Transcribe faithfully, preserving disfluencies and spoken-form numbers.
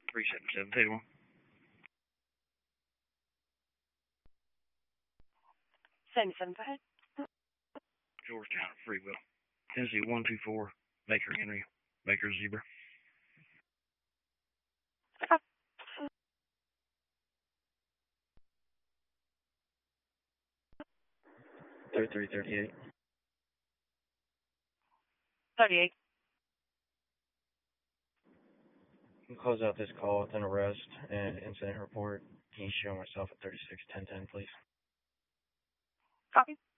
three seven seven, Tatum. seventy-seven, go ahead. Georgetown, Freewell. Tennessee one two four, Baker Henry, Baker Zebra. thirty-three thirty-eight. thirty-eight. We'll close out this call with an arrest and incident report. Can you show myself at thirty-six ten ten, please? Copy.